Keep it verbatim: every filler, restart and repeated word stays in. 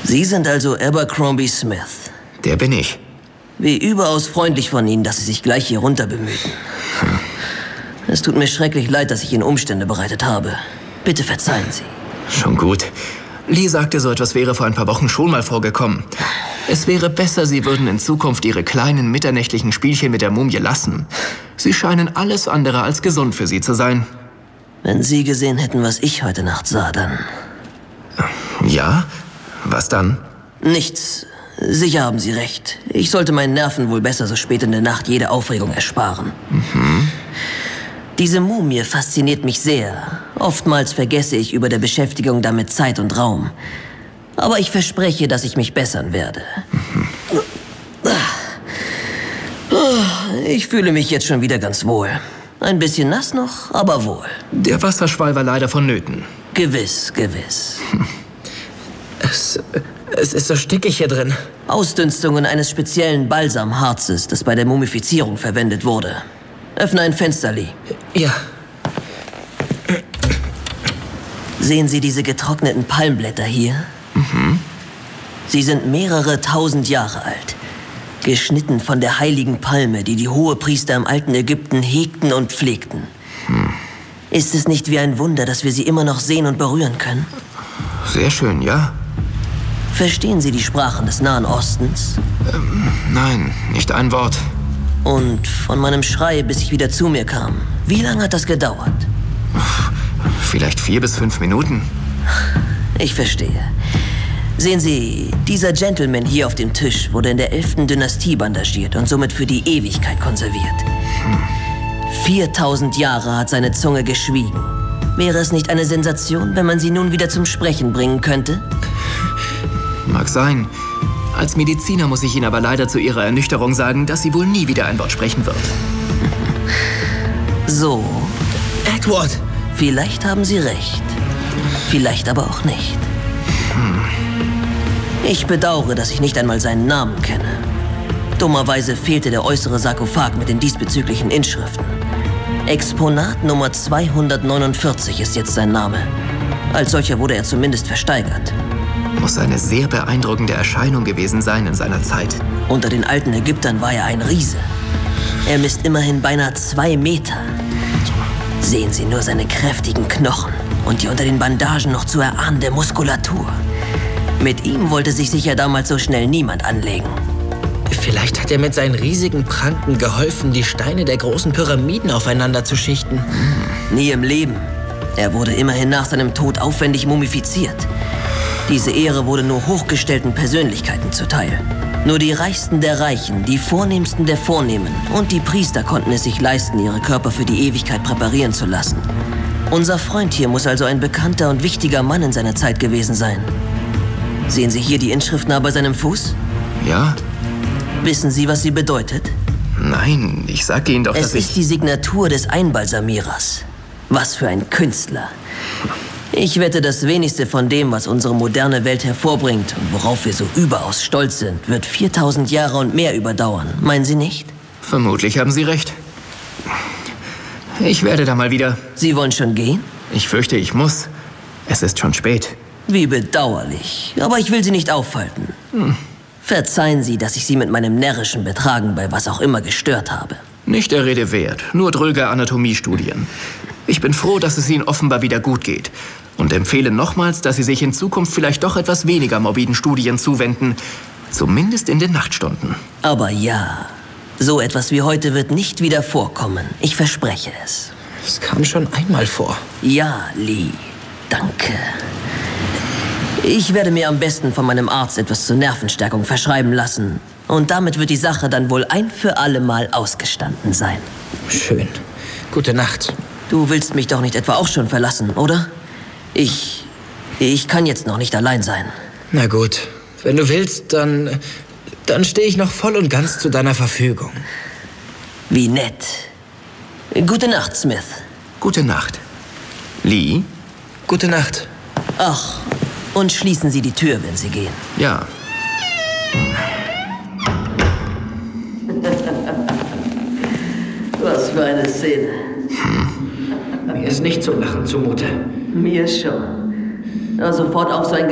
Sie sind also Abercrombie Smith. Der bin ich. Wie überaus freundlich von Ihnen, dass Sie sich gleich hier runter bemühen. Hm. Es tut mir schrecklich leid, dass ich Ihnen Umstände bereitet habe. Bitte verzeihen Sie. Schon gut. Lee sagte, so etwas wäre vor ein paar Wochen schon mal vorgekommen. Es wäre besser, Sie würden in Zukunft Ihre kleinen mitternächtlichen Spielchen mit der Mumie lassen. Sie scheinen alles andere als gesund für Sie zu sein. Wenn Sie gesehen hätten, was ich heute Nacht sah, dann... Ja? Was dann? Nichts. Sicher haben Sie recht. Ich sollte meinen Nerven wohl besser so spät in der Nacht jede Aufregung ersparen. Mhm. Diese Mumie fasziniert mich sehr. Oftmals vergesse ich über der Beschäftigung damit Zeit und Raum. Aber ich verspreche, dass ich mich bessern werde. Mhm. Ich fühle mich jetzt schon wieder ganz wohl. Ein bisschen nass noch, aber wohl. Der Wasserschwall war leider vonnöten. Gewiss, gewiss. Es, es ist so stickig hier drin. Ausdünstungen eines speziellen Balsamharzes, das bei der Mumifizierung verwendet wurde. Öffne ein Fenster, Lee. Ja. Sehen Sie diese getrockneten Palmblätter hier? Mhm. Sie sind mehrere tausend Jahre alt. Geschnitten von der heiligen Palme, die die Hohepriester im alten Ägypten hegten und pflegten. Hm. Ist es nicht wie ein Wunder, dass wir sie immer noch sehen und berühren können? Sehr schön, ja. Verstehen Sie die Sprachen des Nahen Ostens? Ähm, nein, nicht ein Wort. Und von meinem Schrei, bis ich wieder zu mir kam, wie lange hat das gedauert? Vielleicht vier bis fünf Minuten. Ich verstehe. Sehen Sie, dieser Gentleman hier auf dem Tisch wurde in der elften Dynastie bandagiert und somit für die Ewigkeit konserviert. Hm. viertausend Jahre hat seine Zunge geschwiegen. Wäre es nicht eine Sensation, wenn man sie nun wieder zum Sprechen bringen könnte? Mag sein. Als Mediziner muss ich Ihnen aber leider zu Ihrer Ernüchterung sagen, dass sie wohl nie wieder ein Wort sprechen wird. So. Edward! Vielleicht haben Sie recht. Vielleicht aber auch nicht. Hm. Ich bedauere, dass ich nicht einmal seinen Namen kenne. Dummerweise fehlte der äußere Sarkophag mit den diesbezüglichen Inschriften. Exponat Nummer zweihundertneunundvierzig ist jetzt sein Name. Als solcher wurde er zumindest versteigert. Muss eine sehr beeindruckende Erscheinung gewesen sein in seiner Zeit. Unter den alten Ägyptern war er ein Riese. Er misst immerhin beinahe zwei Meter. Sehen Sie nur seine kräftigen Knochen und die unter den Bandagen noch zu erahnende Muskulatur. Mit ihm wollte sich sicher damals so schnell niemand anlegen. Vielleicht hat er mit seinen riesigen Pranken geholfen, die Steine der großen Pyramiden aufeinander zu schichten. Hm. Nie im Leben. Er wurde immerhin nach seinem Tod aufwendig mumifiziert. Diese Ehre wurde nur hochgestellten Persönlichkeiten zuteil. Nur die Reichsten der Reichen, die Vornehmsten der Vornehmen und die Priester konnten es sich leisten, ihre Körper für die Ewigkeit präparieren zu lassen. Unser Freund hier muss also ein bekannter und wichtiger Mann in seiner Zeit gewesen sein. Sehen Sie hier die Inschrift nah bei seinem Fuß? Ja. Wissen Sie, was sie bedeutet? Nein, ich sage Ihnen doch, es dass ich... Es ist die Signatur des Einbalsamierers. Was für ein Künstler. Ich wette, das wenigste von dem, was unsere moderne Welt hervorbringt und worauf wir so überaus stolz sind, wird viertausend Jahre und mehr überdauern. Meinen Sie nicht? Vermutlich haben Sie recht. Ich werde da mal wieder... Sie wollen schon gehen? Ich fürchte, ich muss. Es ist schon spät. Wie bedauerlich. Aber ich will Sie nicht aufhalten. Hm. Verzeihen Sie, dass ich Sie mit meinem närrischen Betragen bei was auch immer gestört habe. Nicht der Rede wert. Nur dröge Anatomiestudien. Ich bin froh, dass es Ihnen offenbar wieder gut geht. Und empfehle nochmals, dass Sie sich in Zukunft vielleicht doch etwas weniger morbiden Studien zuwenden. Zumindest in den Nachtstunden. Aber ja, so etwas wie heute wird nicht wieder vorkommen. Ich verspreche es. Es kam schon einmal vor. Ja, Lee. Danke. Ich werde mir am besten von meinem Arzt etwas zur Nervenstärkung verschreiben lassen. Und damit wird die Sache dann wohl ein für alle Mal ausgestanden sein. Schön. Gute Nacht. Du willst mich doch nicht etwa auch schon verlassen, oder? Ich... ich kann jetzt noch nicht allein sein. Na gut. Wenn du willst, dann... dann stehe ich noch voll und ganz zu deiner Verfügung. Wie nett. Gute Nacht, Smith. Gute Nacht. Lee? Gute Nacht. Ach, und schließen Sie die Tür, wenn Sie gehen. Ja. Was für eine Szene. Hm. Mir ist nicht zum Lachen zumute. Mir schon. Ja, sofort auf so ein